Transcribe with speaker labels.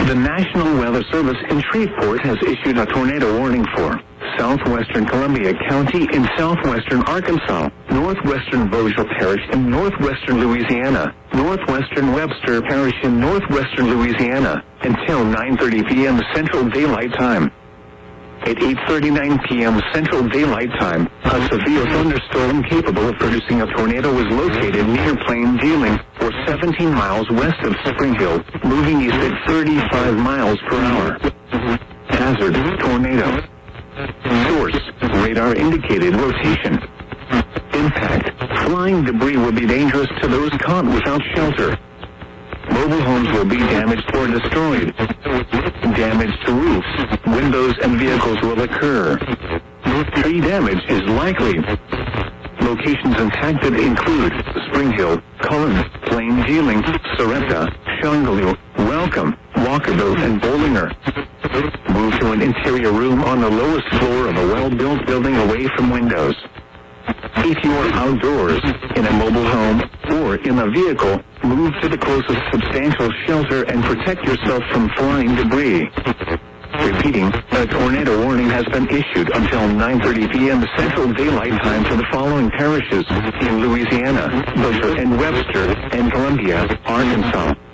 Speaker 1: The National Weather Service in Shreveport has issued a tornado warning for southwestern Columbia County in southwestern Arkansas, northwestern Vosges Parish in northwestern Louisiana, northwestern Webster Parish in northwestern Louisiana, until 9:30 p.m. Central Daylight Time. At 8:39 p.m. Central Daylight Time, a severe thunderstorm capable of producing a tornado was located near Plain Dealing, or 17 miles west of Spring Hill, moving east at 35 miles per hour. Hazard, tornado. Source, radar indicated rotation. Impact, flying debris will be dangerous to those caught without shelter. Mobile homes will be damaged or destroyed. Damage to roofs, windows, and vehicles will occur. Tree damage is likely. Locations impacted include Spring Hill, Cullen, Plain Dealing, Sorrento, Shongaloo, Welcome, Walkerville, and Bollinger. Move to an interior room on the lowest floor of a well-built building away from windows. If you are outdoors, in a mobile home, or in a vehicle, move to the closest substantial shelter and protect yourself from flying debris. Repeating, a tornado warning has been issued until 9:30 p.m. Central Daylight Time for the following parishes in Louisiana, Butler and Webster, and Columbia, Arkansas.